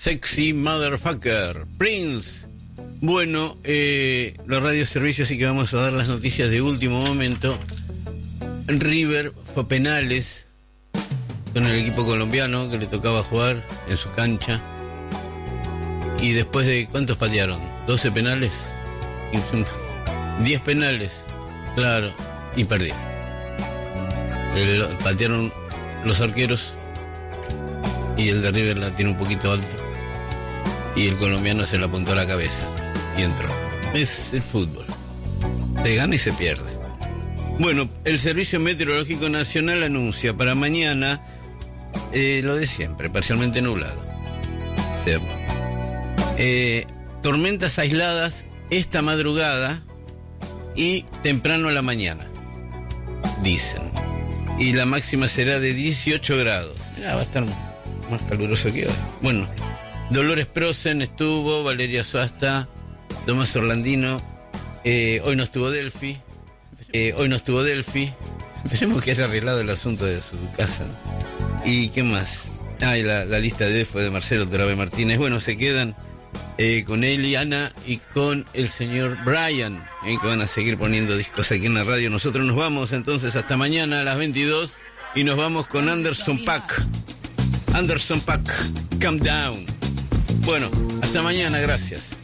Sexy Motherfucker, Prince. Bueno, los radioservicios sí que vamos a dar las noticias de último momento. River fue a penales con el equipo colombiano que le tocaba jugar en su cancha. Y después de, ¿cuántos patearon? ¿12 penales? 10 penales, claro, y perdió. Patearon los arqueros y el de River la tiene un poquito alto y el colombiano se la apuntó a la cabeza y entró. Es el fútbol, se gana y se pierde. Bueno, el Servicio Meteorológico Nacional anuncia para mañana lo de siempre, parcialmente nublado, ¿cierto? Tormentas aisladas esta madrugada y temprano a la mañana, dicen. Y la máxima será de 18 grados. Mirá, va a estar más caluroso que hoy. Bueno, Dolores Prosen estuvo, Valeria Suasta, Tomás Orlandino. Hoy no estuvo Delphi. Esperemos que haya arreglado el asunto de su casa, ¿no? ¿Y qué más? La lista de hoy fue de Marcelo Torabe Martínez. Bueno, se quedan con Eliana y con el señor Brian, que van a seguir poniendo discos aquí en la radio. Nosotros nos vamos entonces hasta mañana a las 22 y nos vamos con Anderson .Paak, Calm Down. Bueno, hasta mañana, gracias.